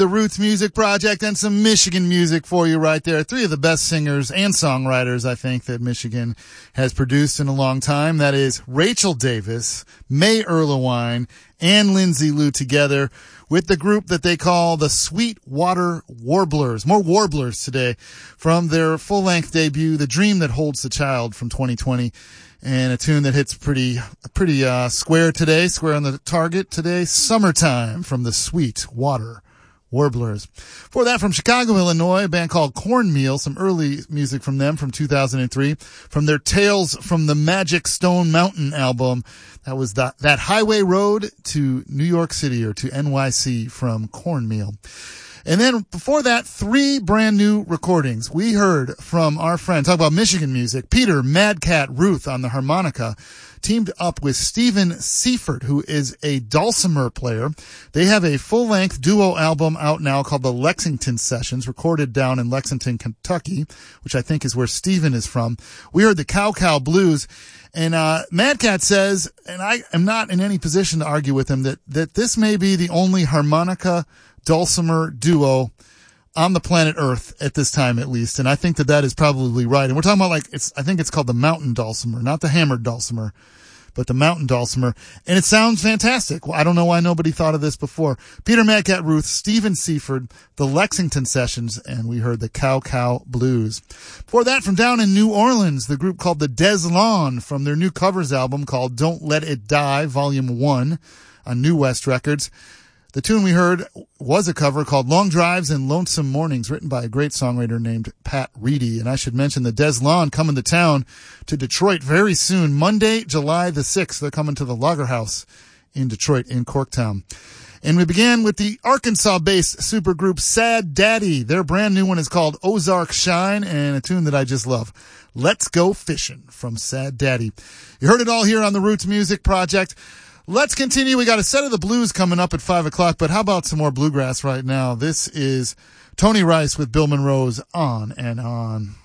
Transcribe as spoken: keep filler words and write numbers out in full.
The Roots Music Project and some Michigan music for you right there. Three of the best singers and songwriters, I think, that Michigan has produced in a long time. That is Rachel Davis, May Erlewine, and Lindsay Lou together with the group that they call the Sweetwater Warblers. More Warblers today from their full-length debut, The Dream That Holds the Child from twenty twenty. And a tune that hits pretty, pretty, uh, square today, square on the target today. Summertime from the Sweetwater Warblers. For that, from Chicago, Illinois, a band called Cornmeal, some early music from them from two thousand three, from their Tales from the Magic Stone Mountain album. That was that, that Highway Road to New York City, or to N Y C, from Cornmeal. And then before that, three brand new recordings. We heard from our friend, talk about Michigan music, Peter Mad Cat Ruth on the harmonica, teamed up with Stephen Seifert, who is a dulcimer player. They have a full-length duo album out now called the Lexington Sessions, recorded down in Lexington, Kentucky, which I think is where Stephen is from. We heard the Cow Cow Blues. And uh Mad Cat says, and I am not in any position to argue with him, that, that this may be the only harmonica dulcimer duo on the planet Earth at this time, at least. And I think that that is probably right. And we're talking about, like, it's, I think it's called the mountain dulcimer, not the hammered dulcimer, but the mountain dulcimer. And it sounds fantastic. Well, I don't know why nobody thought of this before. Peter Mad Cat Ruth, Stephen Seifert, the Lexington Sessions, and we heard the Cow Cow Blues. Before that, from down in New Orleans, the group called the Des Lawn, from their new covers album called Don't Let It Die, Volume one on New West Records. The tune we heard was a cover called Long Drives and Lonesome Mornings, written by a great songwriter named Pat Reedy. And I should mention the Des Lawn coming to town, to Detroit very soon. Monday, July the sixth, they're coming to the Lager House in Detroit, in Corktown. And we began with the Arkansas-based supergroup Sad Daddy. Their brand new one is called Ozark Shine, and a tune that I just love, Let's Go Fishing, from Sad Daddy. You heard it all here on the Roots Music Project. Let's continue. We got a set of the blues coming up at five o'clock, but how about some more bluegrass right now? This is Tony Rice with Bill Monroe's On and On.